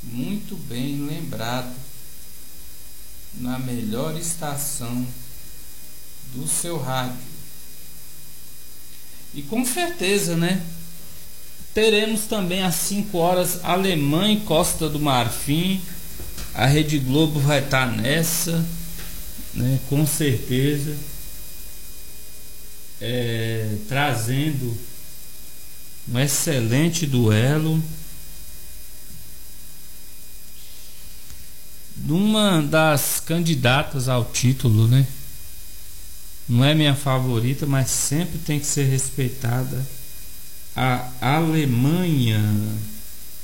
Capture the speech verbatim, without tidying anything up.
Muito bem lembrado. Na melhor estação do seu rádio. E com certeza, né? Teremos também às cinco horas Alemanha e Costa do Marfim. A Rede Globo vai estar nessa, né? Com certeza. É, trazendo um excelente duelo. Uma das candidatas ao título, né? Não é minha favorita, mas sempre tem que ser respeitada. A Alemanha.